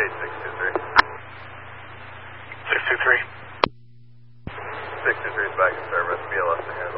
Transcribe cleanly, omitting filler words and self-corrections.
623. 623. 623 is back in service. BLS to him.